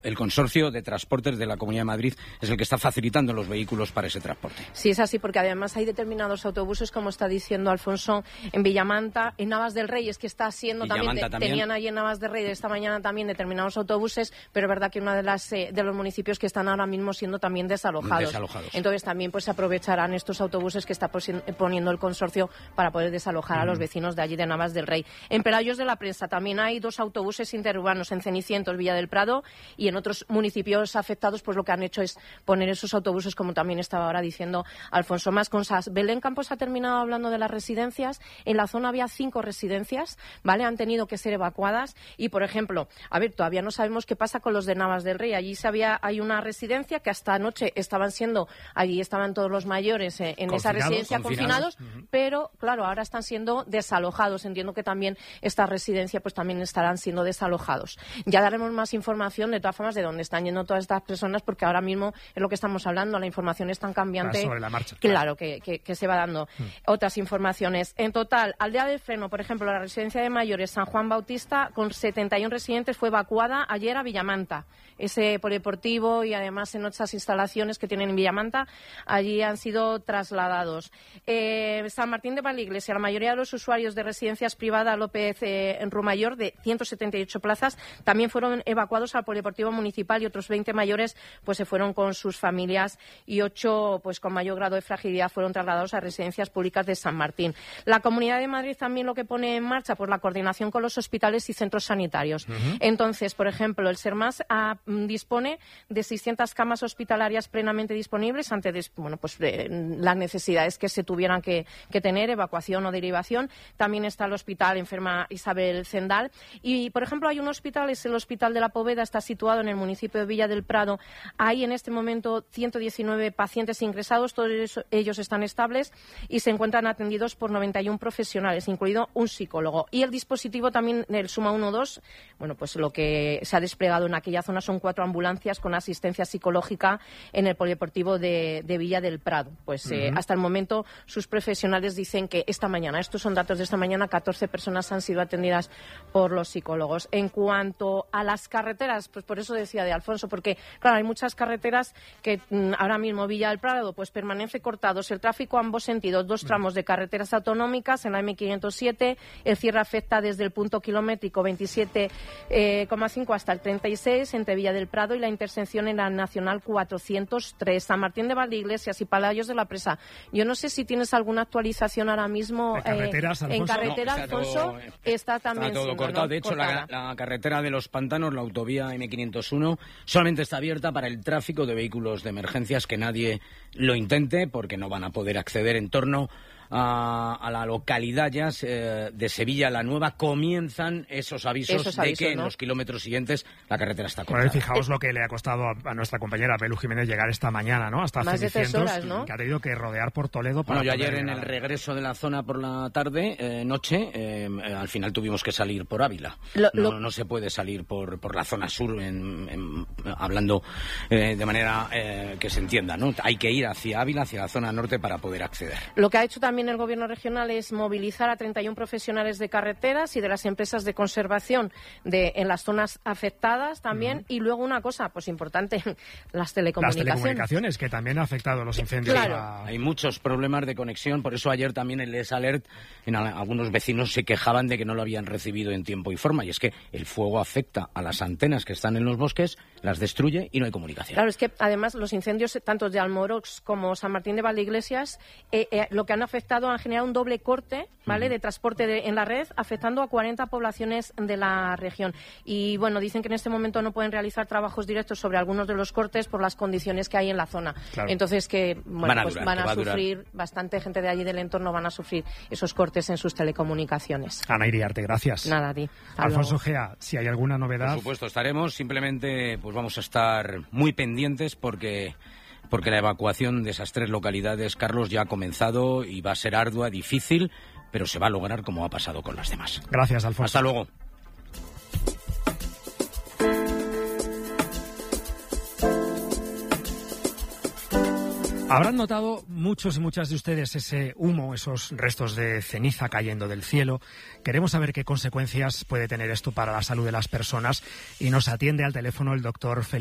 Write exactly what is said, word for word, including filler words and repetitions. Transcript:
El consorcio de transportes de la Comunidad de Madrid es el que está facilitando los vehículos para ese transporte. Sí, es así, porque además hay determinados autobuses, como está diciendo Alfonso, en Villamanta, en Navas del Rey, es que está siendo también, de, también, tenían ahí en Navas del Rey de esta mañana también determinados autobuses, pero es verdad que uno de, las, eh, de los municipios que están ahora mismo siendo también desalojados. desalojados. Entonces también pues se aprovecharán estos autobuses que está poniendo el consorcio para poder desalojar mm. a los vecinos de allí de Navas del Rey. En Pelayos de la Prensa también hay dos autobuses interurbanos en Cenicientos, Villa del Prado, y en otros municipios afectados, pues lo que han hecho es poner esos autobuses, como también estaba ahora diciendo Alfonso. Más cosas. Belén Campos ha terminado hablando de las residencias. En la zona había cinco residencias, ¿vale? Han tenido que ser evacuadas y, por ejemplo, a ver, todavía no sabemos qué pasa con los de Navas del Rey. Allí se había, hay una residencia que hasta anoche estaban siendo, allí estaban todos los mayores eh, en esa residencia confinados, confinados uh-huh. pero, claro, ahora están siendo desalojados. Entiendo que también esta residencia pues también estarán siendo desalojados. Ya daremos más información, de todas formas, de dónde están yendo todas estas personas, porque ahora mismo es lo que estamos hablando, la información es tan cambiante. Sobre la marcha. Claro, que, que, que se va dando mm. otras informaciones. En total, Aldea del Freno, por ejemplo, la residencia de mayores San Juan Bautista, con setenta y uno residentes, fue evacuada ayer a Villamanta. Ese polideportivo y además en otras instalaciones que tienen en Villamanta, allí han sido trasladados. Eh, San Martín de Valiglesia, la mayoría de los usuarios de residencias privadas López eh, en Rumayor, de ciento setenta y ocho plazas, también fueron evacuados al polideportivo municipal y otros veinte mayores pues se fueron con sus familias y ocho pues con mayor grado de fragilidad fueron trasladados a residencias públicas de San Martín. La Comunidad de Madrid también lo que pone en marcha pues la coordinación con los hospitales y centros sanitarios. Uh-huh. Entonces, por ejemplo, el SERMAS ha dispone de seiscientas camas hospitalarias plenamente disponibles ante bueno, pues, eh, las necesidades que se tuvieran que, que tener, evacuación o derivación. También está el Hospital Enferma Isabel Zendal. Y, por ejemplo, hay un hospital, es el Hospital de la Poveda, está situado en el municipio de Villa del Prado. Hay en este momento ciento diecinueve pacientes ingresados, todos ellos están estables y se encuentran atendidos por noventa y uno profesionales, incluido un psicólogo. Y el dispositivo también, el Suma uno dos, bueno, pues lo que se ha desplegado en aquella zona son cuatro ambulancias con asistencia psicológica en el polideportivo de, de Villa del Prado. Pues uh-huh. eh, hasta el momento sus profesionales dicen que esta mañana, estos son datos de esta mañana, catorce personas han sido atendidas por los psicólogos. En cuanto a las carreteras, pues por eso decía de Alfonso, porque claro, hay muchas carreteras que mm, ahora mismo Villa del Prado pues permanece cortados el tráfico a ambos sentidos, dos tramos de carreteras autonómicas en la eme quinientos siete, el cierre afecta desde el punto kilométrico veintisiete coma cinco hasta el treinta y seis entre Villa del Prado y la intersección en la Nacional cuatrocientos tres, San Martín de Valdeiglesias y Pelayos de la Presa. Yo no sé si tienes alguna actualización ahora mismo ¿En carreteras, eh, Alfonso? En carretera, no, está Alfonso, todo, está también está todo siendo, cortado. ¿no? De hecho, la, la carretera de los Pantanos, la autovía eme quinientos uno, solamente está abierta para el tráfico de vehículos de emergencias, que nadie lo intente porque no van a poder acceder en torno a, a la localidad ya eh, de Sevilla la Nueva. Comienzan esos avisos, esos avisos de que ¿no? en los kilómetros siguientes la carretera está cortada. Bueno, fijaos lo que le ha costado a, a nuestra compañera Belu Jiménez llegar esta mañana, ¿no? Hasta más Cenicientos, de tres horas, ¿no? Que ha tenido que rodear por Toledo para Bueno, yo ayer llegar. En el regreso de la zona por la tarde, eh, noche, eh, al final tuvimos que salir por Ávila. Lo, no, lo... no se puede salir por, por la zona sur, en, en, hablando eh, de manera eh, que se entienda, ¿no? Hay que ir hacia Ávila, hacia la zona norte para poder acceder. Lo que ha hecho también el Gobierno regional es movilizar a treinta y uno profesionales de carreteras y de las empresas de conservación de, en las zonas afectadas también. Uh-huh. Y luego una cosa, pues importante, las telecomunicaciones. Las telecomunicaciones, que también han afectado los incendios. Claro. A... Hay muchos problemas de conexión, por eso ayer también el Les Alert, en a, algunos vecinos se quejaban de que no lo habían recibido en tiempo y forma. Y es que el fuego afecta a las antenas que están en los bosques, las destruye y no hay comunicación. Claro, es que además los incendios, tanto de Almorox como San Martín de Valdeiglesias, eh, eh, lo que han afectado, han generado un doble corte, ¿vale?, de transporte de, en la red, afectando a cuarenta poblaciones de la región. Y bueno, dicen que en este momento no pueden realizar trabajos directos sobre algunos de los cortes por las condiciones que hay en la zona. Claro. Entonces que bueno, van a, pues, durar, van a, a sufrir, durar. Bastante gente de allí del entorno van a sufrir esos cortes en sus telecomunicaciones. Ana Iriarte, gracias. Nada, a ti. Hasta Alfonso luego. Gea, si hay alguna novedad... Por supuesto, estaremos. Simplemente pues vamos a estar muy pendientes porque... porque la evacuación de esas tres localidades, Carlos, ya ha comenzado y va a ser ardua, difícil, pero se va a lograr como ha pasado con las demás. Gracias, Alfonso. Hasta luego. Habrán notado muchos y muchas de ustedes ese humo, esos restos de ceniza cayendo del cielo. Queremos saber qué consecuencias puede tener esto para la salud de las personas y nos atiende al teléfono el doctor Felipe